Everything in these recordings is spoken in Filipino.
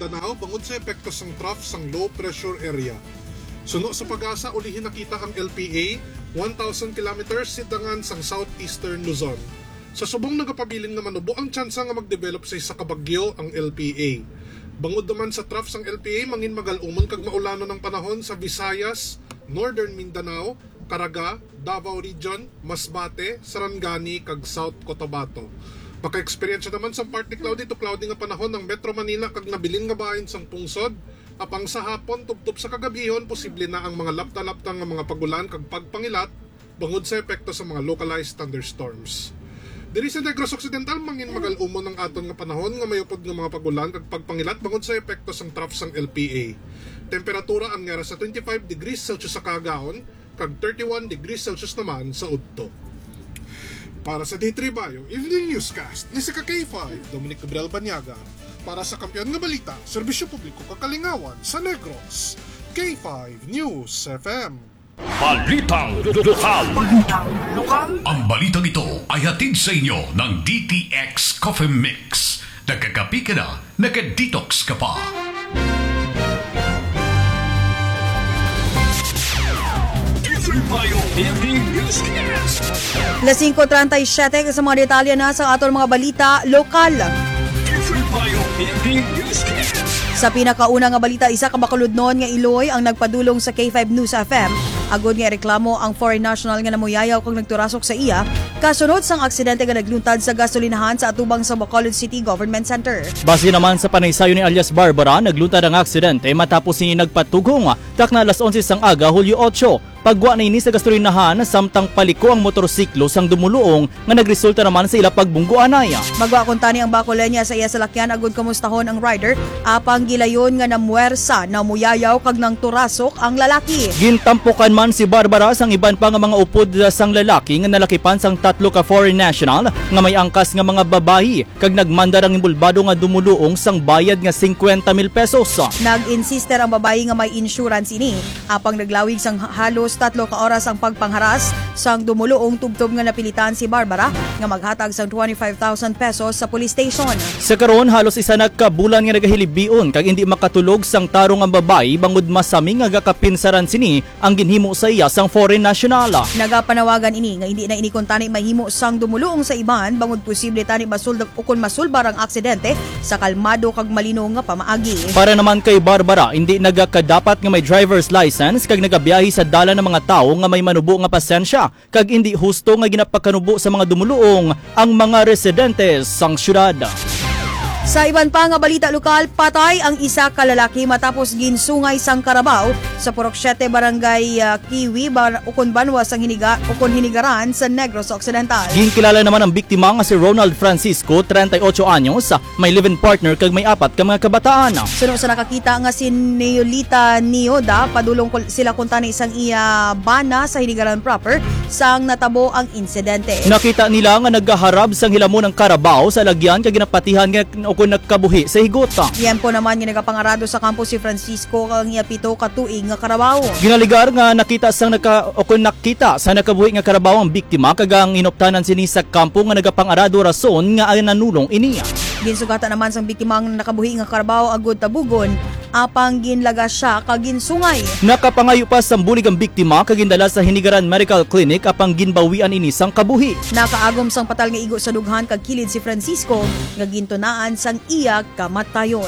Mindanao bangod sa epekto sang trough sang low pressure area. Suno sa pag-asa ulihin nakita ang LPA 1,000 kilometers sidangan sang southeastern Luzon. Sa subong nagapabiling naman ubo ang tsansa nga mag-develop sa isa ka bagyo ang LPA. Bangod naman sa trough sang LPA mangin magal-umon kag maulano ng panahon sa Visayas, Northern Mindanao, Caraga, Davao Region, Masbate, Sarangani kag South Cotabato. Maka-experience naman sa partly cloudy to cloudy nga panahon ng Metro Manila kag nabilin nga bahin sang pungsod. Apang sa hapon tubtob sa kagabihon posible na ang mga lapta-lapta nga mga pagulan kag pagpangilat bangod sa epekto sa mga localized thunderstorms. Diri sa Negros Occidental mangin magal-umon ang aton nga panahon nga mayupod nga mga pagulan kag pagpangilat bangod sa epekto sang trough sang LPA. Temperatura ang ngara sa 25 degrees Celsius sa Cagaon kag 31 degrees Celsius naman sa Udto. Para sa Day3 Bayo Evening Newscast ni si K5 Dominic Gabriel Banyaga. Para sa Kampiyon nga Balita, Serbisyo Publiko Kakalingawan sa Negros, K5 News FM. Balitang lokal. Ang balitang ito ay hatid sa inyo ng DTX Coffee Mix. Nagkakapi ka na, nagka-detox ka pa. Las 5:37 sa mga detalye na sa atong mga balita lokal. Sa pinakauna nga balita, isa ka bakuludnon nga Iloy ang nagpadulong sa K5 News FM. Agod nga reklamo ang foreign national nga namuyayaw kung nagturasok sa iya kasunod sang aksidente nga nagluntad sa gasolinahan sa atubang sa Bacolod City Government Center. Base naman sa panaysayo ni alias Barbara, nagluntad ang aksidente matapos ni nagpatugong takna alas 11 sang aga, Hulyo 8. Pagwa na ini sa gasolinahan, samtang paliko ang motorsiklo sang dumuluong nga nagresulta naman sa ila pagbungguanay. Magwa kuntani ang bakolenya sa iya salakyan agud kamustahon ang rider apang gilayon nga namuwersa na muyayaw kag nang turasok ang lalaki. Gintampukan man si Barbara sang iban pa nga mga upod sang lalaki nga nalakipan sang tatlo ka foreign national nga may angkas nga mga babayi kag nagmandar ang imbulbado nga dumuluong sang bayad nga 50,000 pesos. Nag-insister ang babayi nga may insurance ini apang naglawig sang halos 3 ka oras ang pagpangharas sang dumuluong tubtob nga napilitan si Barbara nga maghatag sang 25,000 pesos sa police station. Sa karon halos isa na ka bulan nga nagahilibion kag hindi makatulog sang tarong ang babayi bangod masami nga gakapinsaran sini ang ginhimo sa iya sang foreign national. Nagapanawagan ini nga hindi na ini kuntani mahimo sang dumuluong sa iban bangod posible tani masuldag o kun masulbar ang aksidente sa kalmado kag malino nga pamaagi. Para naman kay Barbara, hindi nagakadapat nga may driver's license kag nagabiyahe sa dala ng mga tao nga may manubo nga pasensya kag hindi husto nga ginapakanubo sa mga dumuluong ang mga residentes sang syudad. Sa iban pa nga balita lokal, patay ang isa ka lalaki matapos ginsungay sang Carabao sa Purok 7 Barangay Kiwi ukon Banwa sang hinigaran sa Negros Occidental. Ginkilala naman ang biktima nga si Ronald Francisco, 38 anyos, may live-in partner kag may 4 ka mga kabataan. Suno sa nakakita nga si Neolita Nioda, padulong sila kuntani isang iya bana sa hinigaran proper sang natabo ang insidente. Nakita nila nga nagkaharab sang hilamon ng Carabao sa lagyan kag ginapatihan nga kung nagkabuhi sa higota. Yan po naman yung nagapangarado sa kampo si Francisco kang iyapito katuig nga Carabao. Ginaligar nga nakita sa nakabuhi nga Carabao ang biktima kag ang inoptanan sini sa kampo nga nagapangarado rason nga ay nanulong iniya. Ginsugatan naman sang biktima nga nakabuhi nga Carabao agud tabugon apang ginlaga siya kag ginsungay. Nakapangayo pa sa bulig ang biktima kag gindala sa Hinigaran Medical Clinic apang ginbawian ini sang kabuhi. Nakaagom sang patal nga igo sa dughan kag kilid si Francisco nga gintunaan sang iya kamatayon.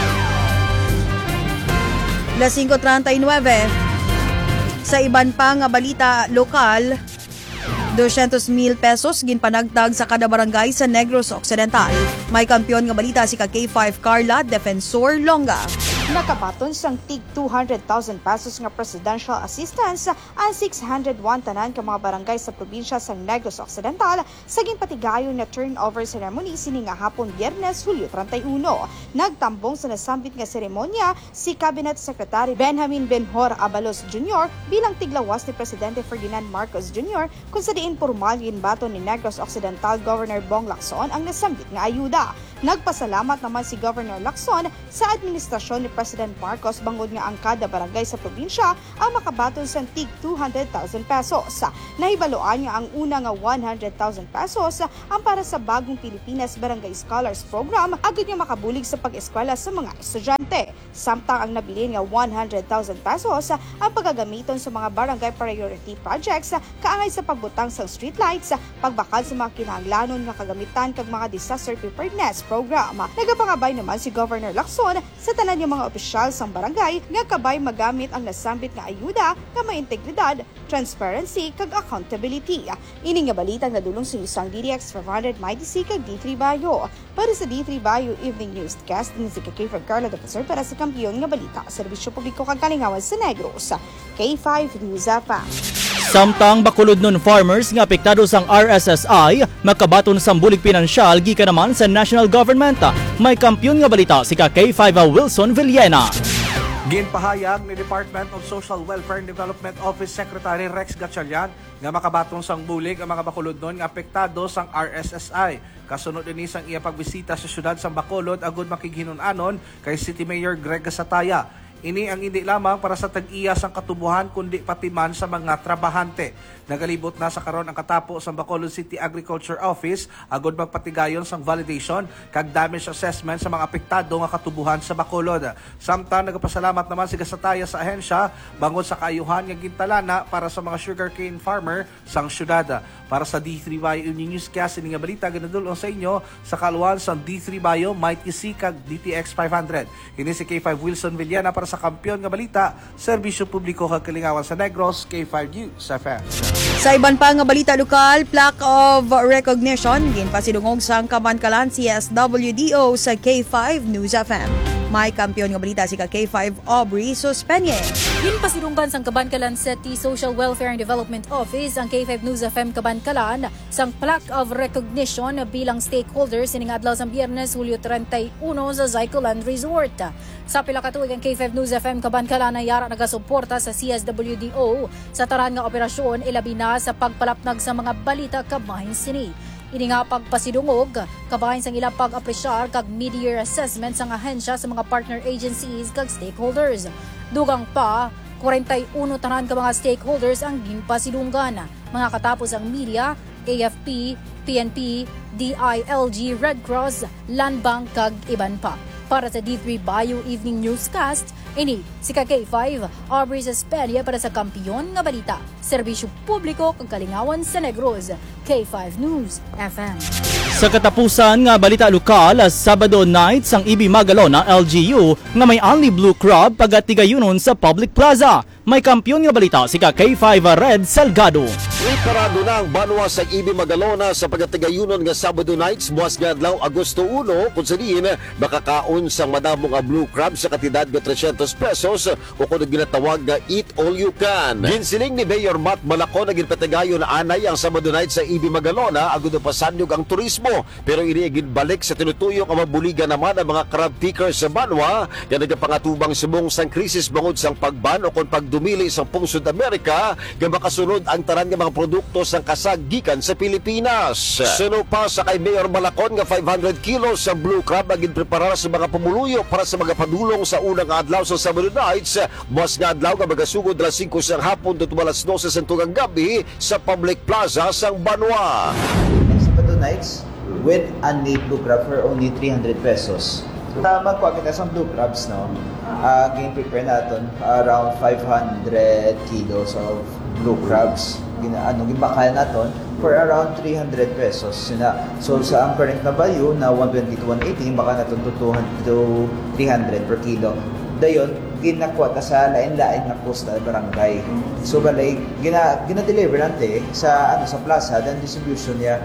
Las 5:39 sa iban pa nga balita lokal, 200,000 pesos ginpanagtag sa kada barangay sa Negros Occidental. May kampiyon nga balita si K5 Carla Defensor Longa. Nakabaton sang tig 200,000 pesos nga presidential assistance ang 601 tanan ka mga barangay sa probinsya sa Negros Occidental sa ginpatigayon na turnover ceremony sini nga hapon Biyernes, Hulyo 31. Nagtambong sa nasambit nga seremonya si Cabinet Secretary Benjamin Benhor Abalos Jr. bilang tiglawas ni Presidente Ferdinand Marcos Jr. kung sa diin formal ginbaton ni Negros Occidental Governor Bong Lacson ang nasambit nga ayuda. Nagpasalamat naman si Governor Lacson sa administrasyon ni President Marcos bangod nga ang kada barangay sa probinsya ang makabaton sa tig 200,000 pesos. Nahibaloan niya ang una nga 100,000 pesos ang para sa bagong Pilipinas Barangay Scholars Program agad niya makabulig sa pag-eskwela sa mga estudyante. Samtang ang nabili nga 100,000 pesos ang pagagamiton sa mga barangay priority projects kaangay sa pagbutang sa streetlights, pagbakal sa mga kinahanglanon nga kagamitan kag mga disaster preparedness program. Nagapangabay naman si Governor Lacson sa tanan ng mga opisyal sang barangay nga kabay magamit ang nasambit nga ayuda nga may integridad, transparency kag accountability. Ini nga balita nga dulong sa isang DDX 500 MyDC kag D3 Bayo. Para sa D3 Bayo Evening Newscast, ni si K5 Carla Defensor para sa kampiyon nga balita, serbisyo publiko kag kalingawan sa Negros. K5 News FM. Samtang bakulod nun farmers nga apektado sang RSSI, makabaton sang bulig pinansyal gikan naman sa national government. May kampiyon nga balita si K5 Wilson Villena. Ginpahayag ni Department of Social Welfare and Development Office Secretary Rex Gatchalian nga makabatong sang bulig ang mga bakulod nun nga apektado sang RSSI. Kasunod din isang iya pagbisita sa syudad sang Bacolod agud makighinunanon kay City Mayor Greg Gasataya. Ini ang hindi lamang para sa tag-iya sang katubuhan kundi pati man sa mga trabahante. Nagalibot na sa karon ang katapo sa Bacolod City Agriculture Office agud magpatigayon sang validation kag damage assessment sa mga apektado nga katubuhan sa Bacolod. Samtang nagapasalamat naman si Gasataya sa ahensya bangod sa kaayuhan nga gintalana para sa mga sugarcane farmer sang syudad. Para sa D3 Bayo Evening Newscast, ini nga balita ginadulong sa inyo sa kaluan sa D3 Bayo Mighty C kag DTX 500. Ini si K5 Wilson Villena para sa kampiyon nga balita, serbisyo publiko kag kalingawan sa Negros, K5 News FM. Sa iban pa nga balita lokal, plaque of recognition ginpasidungog sang Kabankalan CSWDO sa K5 News FM. May kampiyon nga balita si K5 Aubrey Suspenye. Ginpasidunggan sang Kabankalan City Social Welfare and Development Office ang K5 News FM Kabankalan sang plaque of recognition bilang stakeholders ining adlaw sa Biyernes, Hulyo 31 sa Zycoland Resort. Sa pila ka tuig ang K5 News FM Kabankalan na yara nagasuporta sa CSWDO sa taran nga operasyon ilabi na sa pagpalapnag sa mga balita kabahin sini. Ini nga pagpasidungog, kabahin sang ilang pag-apresyar kag mid-year assessment sang ahensya sa mga partner agencies kag stakeholders. Dugang pa, 41 tanan ka mga stakeholders ang ginpasidunggan. Mga katapos ang media, AFP, PNP, DILG, Red Cross, Land Bank kag iban pa. Para sa D3 Bayo Evening Newscast, ini si K5 Aubrey Suspenye para sa kampiyon nga balita, serbisyo publiko kag kalingawan sa Negros, K5 News FM. Sa katapusan nga balita lokal, Sabado night sang EB Magalon na LGU nga may only blue crab pagatigayunon sa public plaza. May kampiyon nga balita si K5 Red Salgado. Iparado na ang banwa sa EB Magalona sa pagatigayunon nga Sabado nights buwas nga adlaw Agosto 1 kung saliin makakaon sang madamo nga blue crab sa kantidad nga 300 pesos o kung ginatawag nga eat all you can. Ginsiling ni Mayor Matt Malacon na ginpatigayon na anay ang Sabado night sa EB Magalona agud pasanyog ang turismo pero ini ginbalik sa tinutuyok ang mabuligan naman ang mga crab pickers sa banwa nga nagapangatubang subong sang krisis bangod sang pagban o kung pagdumili sa pungsod Amerika nga makasunod ang tanan nga mga produkto sang kasagikan sa Pilipinas. Suno pa sa kay Mayor Malacon nga 500 kilos sa blue crab ang ginpreparar sa mga pamuluyo para sa mga padulong sa unang adlaw sa Sabado nights. Buwas nga adlaw nga magasugod alas 5 sang hapon to alas 12 sang tugang gabi sa public plaza sang Banwa. Sabado nights with only blue crab for only 300 pesos. Magkuha kita sa blue crabs, no? Gin-prepare natin around 500 kilos of blue crabs. Gibakal natin for around 300 pesos. So sa ang current na value na 120 to 180, baka natin to 300 per kilo. Dayon, ginakuha ta sa lain-lain na coastal barangay. So balay, gina-deliver natin sa plaza, then distribution niya,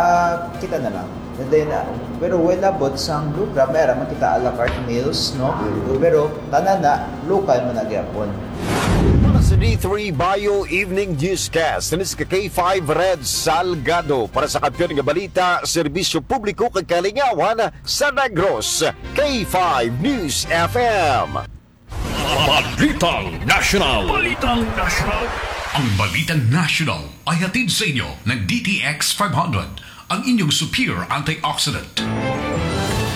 kita na lang. And then, pero when abot sang blue crab, meron makita a la carte meals, no? Pero tanan na, local man nagyapon. Para sa D3 Bayo Evening Newscast, ini si K5 Red Salgado para sa kampiyon nga balita, serbisyo publiko kag kalingawan sa Negros, K5 News FM. Balitang National. Ang Balitang National ay hatid sa inyo ng DTX 500, ang inyong superior antioxidant.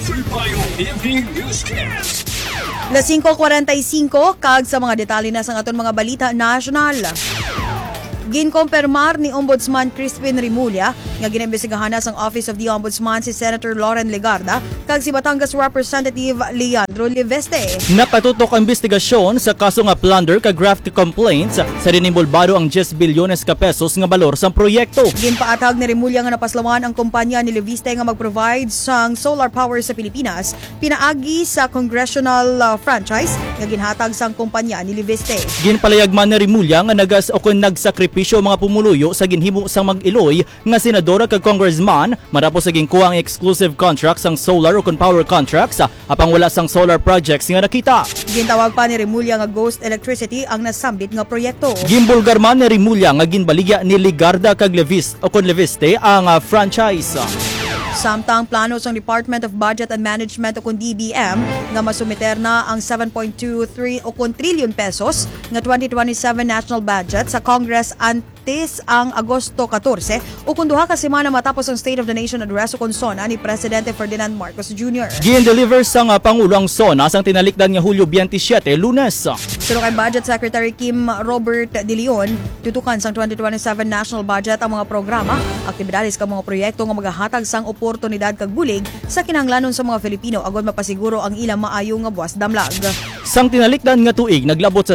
Las 5:45 kag sa mga detalye na sa aton mga balita national. Ginkompirmar ni Ombudsman Crispin Rimulya nga ginembestigahan na sang Office of the Ombudsman si Senator Loren Legarda kag si Batangas Representative Leandro Liveste. Napatutok ang investigasyon sa kaso nga plunder kag graft complaints sa dinimbolbado ang 10 bilyones ka pesos nga balor sa proyekto. Ginpaatag ni Rimulya nga napaslawan ang kumpanya ni Liveste nga mag-provide sang solar power sa Pilipinas pinaagi sa congressional franchise nga ginhatag sang kumpanya ni Liveste. Ginpalayag man ni Rimulya nga nagas o kun nagsakripisyo mga pumuluyo sa ginhimo sang mag-iloy nga senadora kag congressman matapos sa ginkuha ang exclusive contracts sang solar o kun power contracts apang wala sang solar projects nga nakita. Gintawag pa ni Rimulya nga ghost electricity ang nasambit nga proyekto. Gimbulgar man ni Rimulya nga ginbaligya ni Legarda kag Liveste ang franchise. Samtang plano sa Department of Budget and Management o kung DBM nga masumiter na ang 7.23 o kung trillion pesos nga 2027 national budget sa Congress antes ang Agosto 14 o kung duha ka semana matapos ang State of the Nation Address o kung SONA ni Presidente Ferdinand Marcos Jr. Gin-deliver sang Pangulo ang SONA sang tinalikdan nga Hulyo 27, Lunes. Sunod kay Budget Secretary Kim Robert De Leon, tutukan sang 2027 national budget ang mga programa, aktibidades kag mga proyekto nga magahatag sang oportunidad kag bulig sa kinahanglanon sa mga Filipino agod mapasiguro ang ilang maayo nga buwas damlag. Sang tinalikdan nga tuig naglabot sa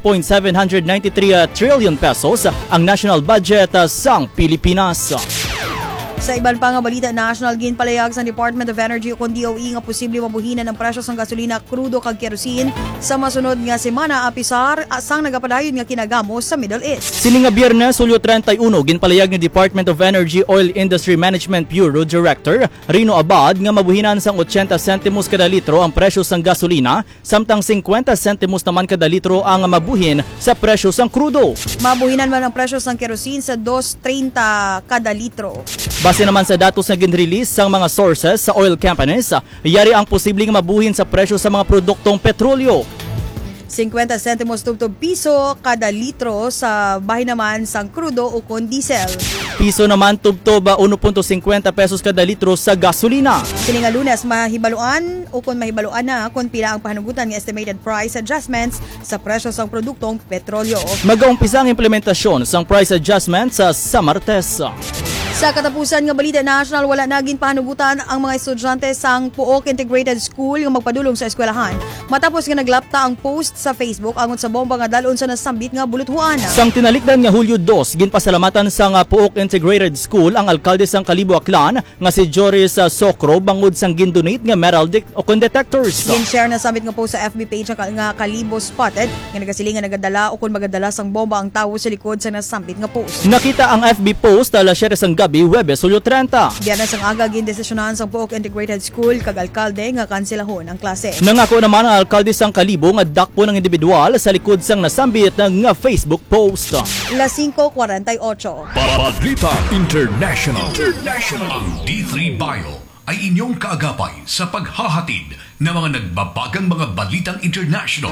6.793 trillion pesos ang national budget sang Pilipinas. Sa iban pa nga balita national, ginpalayag sa Department of Energy o DOE nga posible mabuhinan ang presyo sang gasolina, crudo kag kerosene sa masunod nga semana apisar sang nagapadayon nga kinagamo sa Middle East. Sini nga Biyernes, Hulyo 31, ginpalayag ni Department of Energy Oil Industry Management Bureau Director Rino Abad nga mabuhinan sang 80 centimos kada litro ang presyo sang gasolina, samtang 50 centimos naman kada litro ang mabuhin sa presyo sang crudo. Mabuhinan man ang presyo sang kerosene sa 2.30 kada litro. Base naman sa datos na ginrelease sang mga sources sa oil companies, yari ang posibleng mabuhin sa presyo sa mga produktong petrolyo. 50 centimos tubtob piso kada litro sa bahin naman sang crudo o kon diesel. Piso naman tubtob 1.50 pesos kada litro sa gasolina. Kini nga Lunes mahibaluan o kon mahibaluan na kung pila ang pahanugutan nga estimated price adjustments sa presyo sang produktong petrolyo. Mag-aumpisa ang implementasyon sang price adjustments sa Martes. Sa katapusan nga balita national, wala naging pahanugutan ang mga estudyante sang Puok Integrated School nga magpadulong sa eskwelahan matapos nga naglapta ang post sa Facebook angon sa bomba nga dalon sa nasambit nga buluthuan. Sang tinalikdan nga Hulyo 2, ginpasalamatan sang Puok Integrated School ang alkalde sang Kalibo Aklan nga si Joris Socro bangod sang gindonate nga metal detectors. Gin-share na summit nga post sa FB page nga Kalibo Spotted nga nagasiling nga nagadala o kung magadala sang bomba ang tawo sa likod sa nasambit nga post. Nakita ang FB post alas 7 sang gabi, Huwebes, Hulyo 30. Biyernes ang aga gindesisyonan sang Puok Integrated School kag alkalde nga kanselahon ang klase. Nangako naman ang alkalde sang Kalibo nga dakpo ng individual sa likod sang nasambit nga Facebook post. Las 5:48. Balita International. Ang D3 Bio ay inyong kaagapay sa paghahatid ng mga nagbabagang mga balitang international.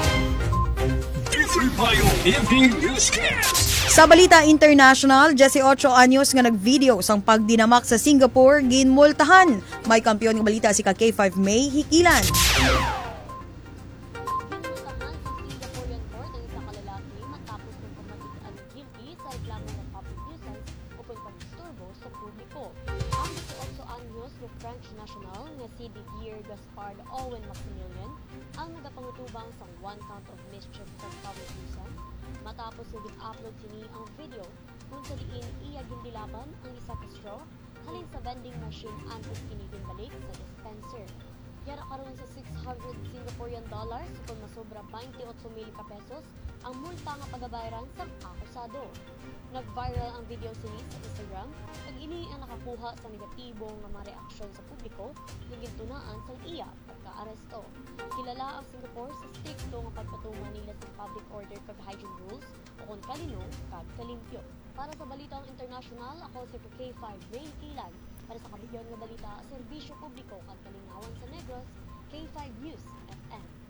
D3 Bio Newscast. Sa balita international, 18 anyos nga nagvideo sang pagdinamak sa Singapore ginmultahan. May kampiyon nga balita si K5 May Hikilan. French national nga si Didier Gaspard Owen Maximilian ang nagapangutubang sa one count of mischief sa public nuisance matapos na upload sini ang video kung sa diin iya gindilaban ang isa ka straw halin sa vending machine antes kini ginbalik sa dispenser. Yara karon sa 600 Singaporean dollars kung masobra 28,000 ka pesos ang multa nga pagabayaran sa akusado. Nag-viral ang video sini sa Instagram ug ini ang nakakuha sa negatibo nga mga reaksyon sa publiko nga gintunaan sa iya pagka-aresto. Kilala ang Singapore sa strikto nga pagpatuman nila sa public order kag hygiene rules o kon kalino kag kalimpyo. Para sa balitang international, ako si K5 Ray Kilan. Para sa kabigyan nga balita, serbisyo publiko kag kalinawan sa Negros, K5 News FM.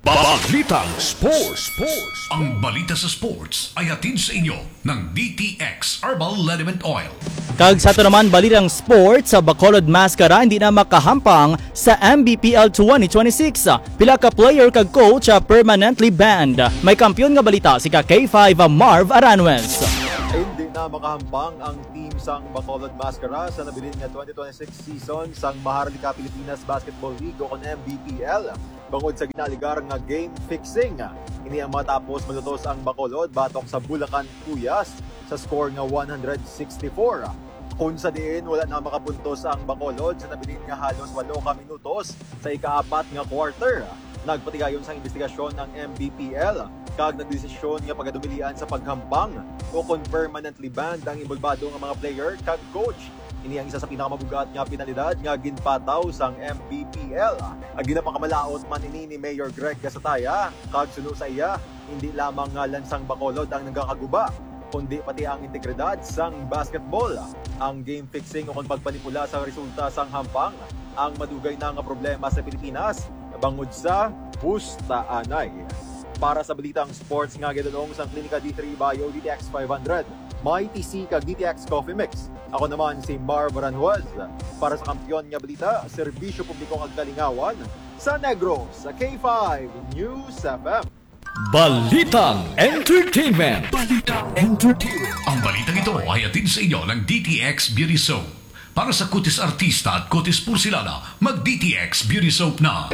Balitang Sports. Ang balita sa sports ay hatid sa inyo ng DTX Herbal Liniment Oil. Kag sa ito naman balitang sports, sa Bacolod Mascara hindi na makahampang sa MBPL 2026. Pila ka player kag coach permanently banned. May kampyon nga balita si K5 Marv Aranwes. Hindi na makahampang ang team sang Bacolod Mascara sa nabilin nga 2026 season sang Maharlika Pilipinas Basketball League o MBPL. Bangod sa ginaligar nga game fixing, ini ang matapos malutos ang Bacolod batok sa Bulacan Cuyas sa score nga 164. Kung sa diin wala na makapuntos ang Bacolod sa nabilin nga halos 8 ka minutos sa ika-4 nga quarter. Nagpatigayon sa investigasyon ng MBPL kag nagdesisyon nga pagadumilian sa paghampang o kung permanently banned ang involvado nga mga player kag coach. Ini ang isa sa pinakamabugat nga penalidad nga ginpataw sang MBPL. Ang ginapakamalaot man ini ni Mayor Greg Gasataya kag sunod sa iya, hindi lamang nga lansang Bacolod ang nagkakaguba, kundi pati ang integridad sang basketball. Ang game fixing o kung pagpanipula sa resulta sang hampang ang madugay na nga problema sa Pilipinas bangod sa pustaanay. Para sa balitang sports nga gidulong sang Klinika D3 Bio DTX 500, may TC kag DTX Coffee Mix. Ako naman si Marv Aranwes para sa kampiyon nga balita, serbisyo publiko kag kalingawan sa Negros sa K5 News FM. Balitang Entertainment. Ang balitang ito ay hatid sa inyo ng DTX Beauty Soap. Para sa kutis artista at kutis porsilana, mag-DTX Beauty Soap na.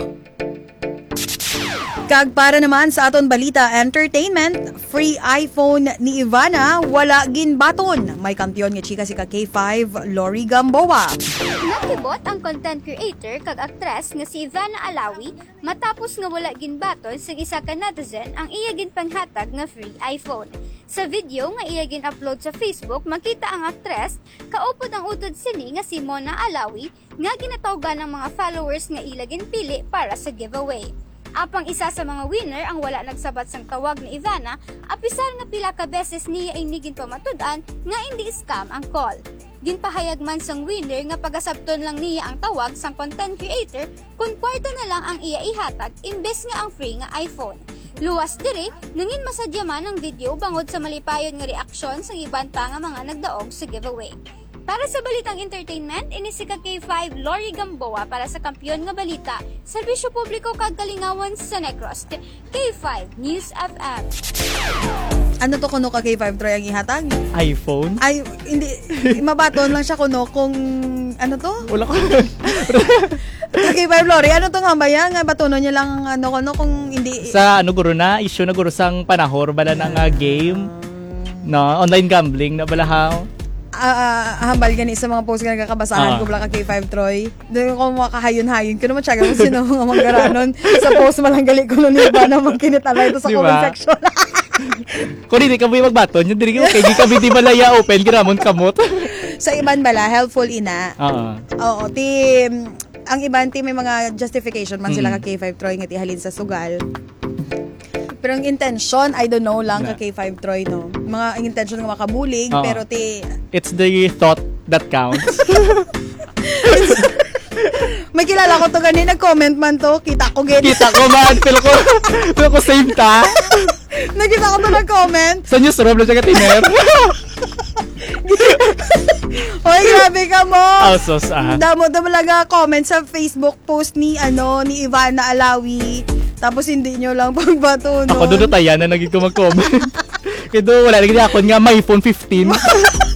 Kag para naman sa aton balita entertainment, free iPhone ni Ivana wala ginbaton. May kampiyon nga chika si K5 Lori Gamboa. Nakibot ang content creator kag aktres nga si Ivana Alawi matapos nga wala ginbaton sa isa ka netizen ang iya ginpanghatag nga free iPhone. Sa video nga iya gin-upload sa Facebook, makita ang aktres kaupod ang utod sini nga si Mona Alawi nga ginatawgan ng mga followers nga ila ginpili para sa giveaway. Apang isa sa mga winner ang wala nagsabat sang tawag ni Ivana, apisar nga pila ka beses niya ay nigin pamatud-an nga hindi scam ang call. Ginpahayag man sang winner nga pagasabton lang niya ang tawag sang content creator kung kwarta na lang ang iya ihatag imbes nga ang free nga iPhone. Luwas diri, nangin masadyaman ang video bangod sa malipayon nga reaksyon sa iban pa nga mga nagdaog sa giveaway. Para sa balitang entertainment, ini si K5 Lori Gamboa para sa kampiyon nga balita, serbisyo publiko kag kalingawan sa Negros, K5 News FM. Ano to kuno ka K5 Troy ang ihatag? iPhone? Ay, hindi. Mabaton lang siya kuno kung ano to? Wala ko. K5 Lori, ano to nga ba yan? Batonon niya lang ano kuno kung hindi. Sa ano guro na, issue na guro sang panahor bala ng game. No, online gambling na balahaw. Hambal gani sa mga post nga nagkakabasahan ko bala ka K5 Troy. Doon ko makahayon-hayon. Kano man siya kung sino mga manggaranon sa post malanggali ko nun iba na magkinitalay ito sa diba? comment section. Kung hindi ka mo magbaton, yun din okay, di kami di malaya open, ginamon kamot. Sa iban bala, helpful ina. Oo, ang iban may mga justification man sila ka K5 Troy nga tihalin sa sugal. Pero ang intention, I don't know lang ka K5 Troy, no? Mga intention nga makabulig, pero it's the thought that counts. May kilala ko to gani, nag-comment man to, kita ko gani. Kita ko man, pero ko save ta. Nakita ko to nag-comment. Sa newsroom na siya katiner. Hoy, grabe ka mo. Sos, Damo talaga comment sa Facebook post ni Ivana Alawi. Tapos hindi nyo lang pagbato, no? Ako doon tayo na naging ko mag-comment. Kaya doon wala, naging ako nga may iPhone 15.